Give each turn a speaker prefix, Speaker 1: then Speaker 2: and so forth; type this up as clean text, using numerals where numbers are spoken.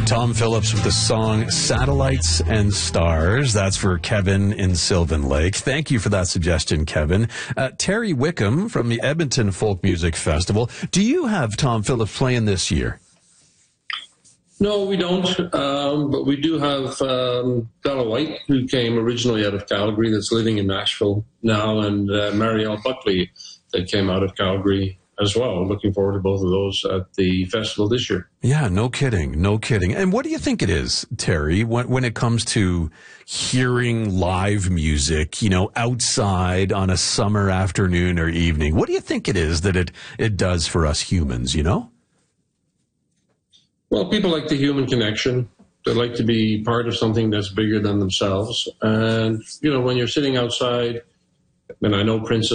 Speaker 1: Tom Phillips with the song Satellites and Stars. That's for Kevin in Sylvan Lake. Thank you for that suggestion, Kevin. Terry Wickham from the Edmonton Folk Music Festival. Do you have Tom Phillips playing this year?
Speaker 2: No, we don't. But we do have Bella White, who came originally out of Calgary, that's living in Nashville now, and Marielle Buckley, that came out of Calgary as well. Looking forward to both of those at the festival this year.
Speaker 1: Yeah, no kidding, no kidding. And what do you think it is, Terry, when it comes to hearing live music, you know, outside on a summer afternoon or evening? What do you think it is that it does for us humans, you know?
Speaker 2: Well, people like the human connection. They like to be part of something that's bigger than themselves. And, you know, when you're sitting outside, and I know Prince